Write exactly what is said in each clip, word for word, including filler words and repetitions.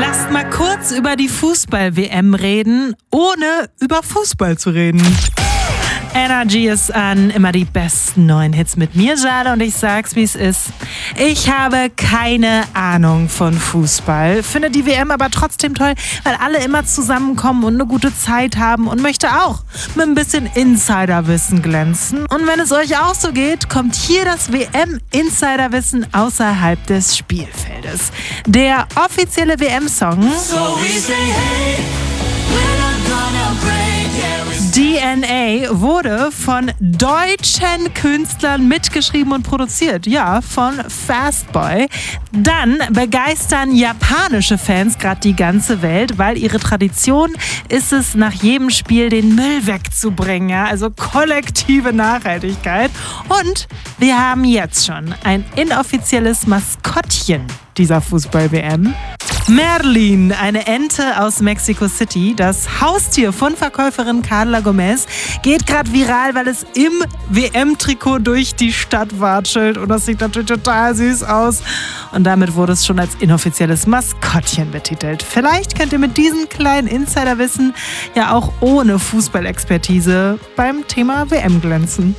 Lasst mal kurz über die Fußball-W M reden, ohne über Fußball zu reden. Energy ist an, immer die besten neuen Hits mit mir, Jade, und ich sag's, wie es ist. Ich habe keine Ahnung von Fußball, finde die W M aber trotzdem toll, weil alle immer zusammenkommen und eine gute Zeit haben und möchte auch mit ein bisschen Insiderwissen glänzen. Und wenn es euch auch so geht, kommt hier das W M-Insiderwissen außerhalb des Spielfeldes. Der offizielle W M-Song So we say, hey, we're not gonna break, yeah, we D N A wurde von deutschen Künstlern mitgeschrieben und produziert. Ja, von Fastboy. Dann begeistern japanische Fans gerade die ganze Welt, weil ihre Tradition ist es, nach jedem Spiel den Müll wegzubringen. Ja? Also kollektive Nachhaltigkeit. Und wir haben jetzt schon ein inoffizielles Maskottchen dieser Fußball-W M. Merlin, eine Ente aus Mexico City, das Haustier von Verkäuferin Carla Gomez, geht gerade viral, weil es im W M-Trikot durch die Stadt watschelt und das sieht natürlich total süß aus. Und damit wurde es schon als inoffizielles Maskottchen betitelt. Vielleicht könnt ihr mit diesem kleinen Insiderwissen ja auch ohne Fußballexpertise beim Thema W M glänzen.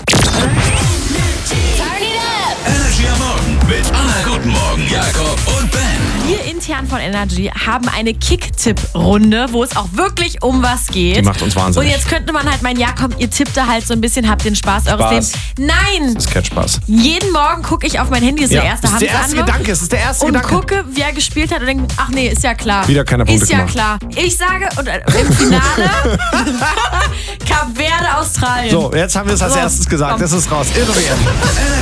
Energy am Morgen mit Anna Guten Morgen, Jakob und Ben. Wir intern von Energy haben eine Kick-Tipp-Runde, wo es auch wirklich um was geht. Die macht uns wahnsinnig. Und jetzt könnte man halt meinen, ja komm, ihr tippt da halt so ein bisschen, habt den Spaß eures Spaß. Lebens. Nein! Das ist kein Spaß. Jeden Morgen gucke ich auf mein Handy, das ist Ja, der erste das ist der erste Handsanruf, Gedanke, das ist der erste und Gedanke. gucke, wer gespielt hat und denke, ach nee, ist ja klar. Wieder keine Punkte Ist ja gemacht. klar. Ich sage, und äh, im Finale Kap Verde, Australien. So, jetzt haben wir es als So, erstes gesagt. komm. Das ist raus. Irre W M.